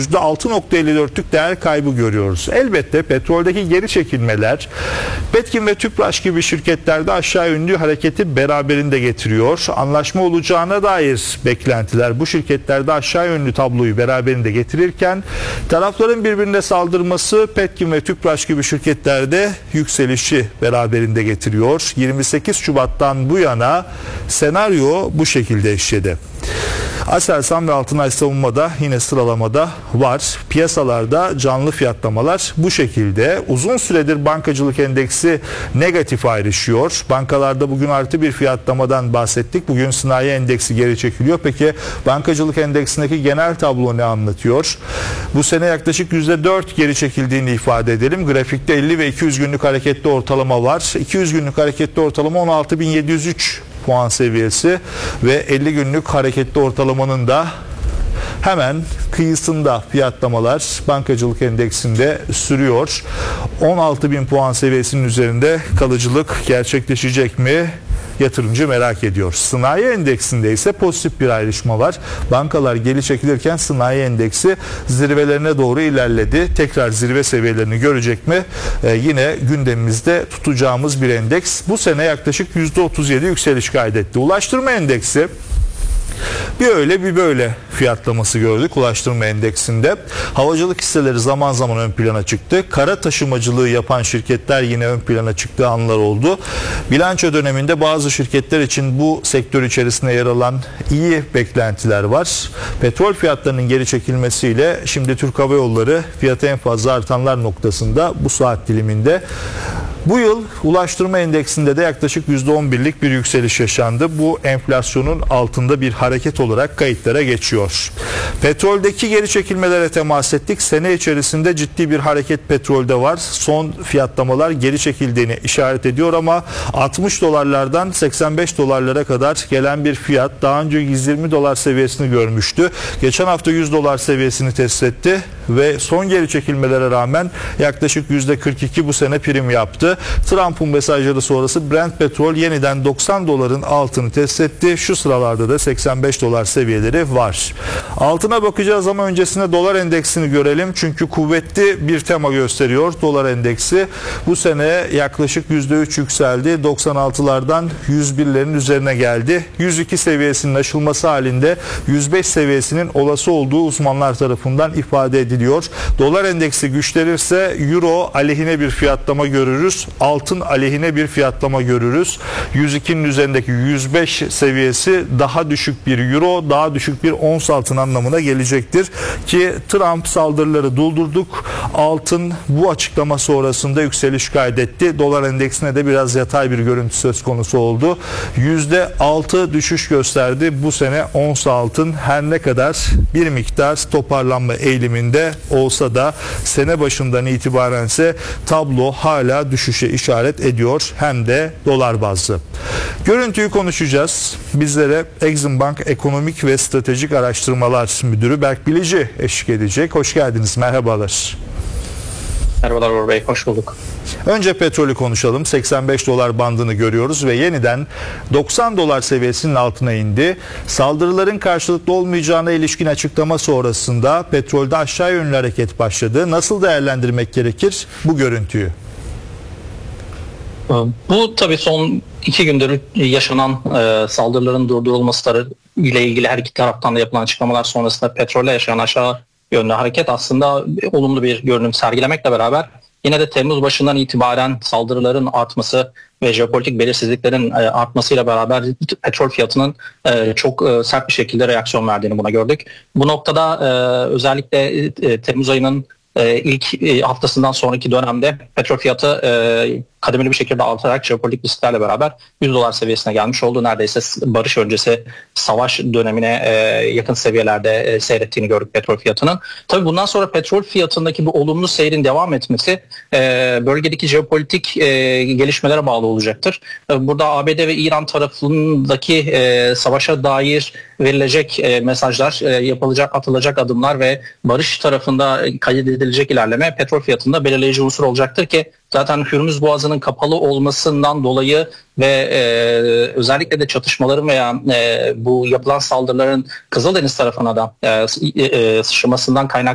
%6.54'lük değer kaybı görüyoruz. Elbette petroldeki geri çekilmeler Petkim ve Tüpraş gibi şirketlerde aşağı yönlü hareketi beraberinde getiriyor. Anlaşma olacağına dair beklentiler bu şirketlerde aşağı yönlü tabloyu beraberinde getirirken tarafların birbirine saldırması Petkim ve Tüpraş gibi şirketlerde yükselişi beraberinde getiriyor. 28 Şubat'tan bu yana senaryo bu şekilde işledi. Aselsan ve Altınay Savunma'da yine sıralamada var. Piyasalarda canlı fiyatlamalar bu şekilde. Uzun süredir bankacılık endeksi negatif ayrışıyor. Bankalarda bugün artı bir fiyatlamadan bahsettik. Bugün sanayi endeksi geri çekiliyor. Peki bankacılık endeksindeki genel tablo ne anlatıyor? Bu sene yaklaşık %4 geri çekildiğini ifade edelim. Grafikte 50 ve 200 günlük hareketli ortalama var. 200 günlük hareketli ortalama 16.703 puan seviyesi ve 50 günlük hareketli ortalamanın da hemen kıyısında fiyatlamalar bankacılık endeksinde sürüyor. 16.000 puan seviyesinin üzerinde kalıcılık gerçekleşecek mi? Yatırımcı merak ediyor. Sanayi endeksinde ise pozitif bir ayrışma var. Bankalar geri çekilirken sanayi endeksi zirvelerine doğru ilerledi. Tekrar zirve seviyelerini görecek mi? Yine gündemimizde tutacağımız bir endeks. Bu sene yaklaşık %37 yükseliş kaydetti. Ulaştırma endeksi bir öyle bir böyle fiyatlaması gördük ulaştırma endeksinde. Havacılık hisseleri zaman zaman ön plana çıktı. Kara taşımacılığı yapan şirketler yine ön plana çıktığı anlar oldu. Bilanço döneminde bazı şirketler için bu sektör içerisinde yer alan iyi beklentiler var. Petrol fiyatlarının geri çekilmesiyle şimdi Türk Hava Yolları fiyatı en fazla artanlar noktasında bu saat diliminde. Bu yıl ulaştırma endeksinde de yaklaşık %11'lik bir yükseliş yaşandı. Bu enflasyonun altında bir hareket olarak kayıtlara geçiyor. Petroldeki geri çekilmelere temas ettik. Sene içerisinde ciddi bir hareket petrolde var. Son fiyatlamalar geri çekildiğini işaret ediyor ama 60 dolarlardan 85 dolarlara kadar gelen bir fiyat daha önce 120 dolar seviyesini görmüştü. Geçen hafta 100 dolar seviyesini test etti ve son geri çekilmelere rağmen yaklaşık %42 bu sene prim yaptı. Trump'ın mesajları sonrası Brent petrol yeniden 90 doların altını test etti. Şu sıralarda da 85 dolar seviyeleri var. Altına bakacağız ama öncesinde dolar endeksini görelim. Çünkü kuvvetli bir tema gösteriyor dolar endeksi. Bu sene yaklaşık %3 yükseldi. 96'lardan 101'lerin üzerine geldi. 102 seviyesinin aşılması halinde 105 seviyesinin olası olduğu uzmanlar tarafından ifade ediliyor. Dolar endeksi güçlenirse euro aleyhine bir fiyatlama görürüz. Altın aleyhine bir fiyatlama görürüz. 102'nin üzerindeki 105 seviyesi daha düşük bir euro, daha düşük bir ons altın anlamına gelecektir. Ki Trump saldırıları durdurduk. Altın bu açıklama sonrasında yükseliş kaydetti. Dolar endeksine de biraz yatay bir görüntü söz konusu oldu. %6 düşüş gösterdi. Bu sene ons altın her ne kadar bir miktar toparlanma eğiliminde olsa da sene başından itibarense tablo hala düşüşe işaret ediyor hem de dolar bazlı. Görüntüyü konuşacağız. Bizlere Exim Bank Ekonomik ve Stratejik Araştırmalar Müdürü Berk Bilici eşlik edecek. Hoş geldiniz. Merhabalar. Merhabalar Uğur Bey. Hoş bulduk. Önce petrolü konuşalım. 85 dolar bandını görüyoruz ve yeniden 90 dolar seviyesinin altına indi. Saldırıların karşılıklı olmayacağına ilişkin açıklama sonrasında petrolde aşağı yönlü hareket başladı. Nasıl değerlendirmek gerekir bu görüntüyü? Bu tabii son 2 gündür yaşanan saldırıların durdurulması ile ilgili her iki taraftan da yapılan açıklamalar sonrasında petrolle yaşanan aşağı yönlü hareket aslında olumlu bir görünüm sergilemekle beraber yine de Temmuz başından itibaren saldırıların artması ve jeopolitik belirsizliklerin artmasıyla beraber petrol fiyatının çok sert bir şekilde reaksiyon verdiğini buna gördük. Bu noktada özellikle Temmuz ayının ilk haftasından sonraki dönemde petrol fiyatı kademeli bir şekilde artarak jeopolitik risklerle beraber 100 dolar seviyesine gelmiş oldu. Neredeyse barış öncesi savaş dönemine yakın seviyelerde seyrettiğini gördük petrol fiyatının. Tabii bundan sonra petrol fiyatındaki bu olumlu seyrin devam etmesi bölgedeki jeopolitik gelişmelere bağlı olacaktır. Burada ABD ve İran tarafındaki savaşa dair verilecek mesajlar, atılacak adımlar ve barış tarafında kaydedilecek ilerleme petrol fiyatında belirleyici unsur olacaktır ki zaten Hürmüz Boğazı'nın kapalı olmasından dolayı ve özellikle de çatışmaların veya bu yapılan saldırıların Kızıldeniz tarafına da sıçramasından kaynaklı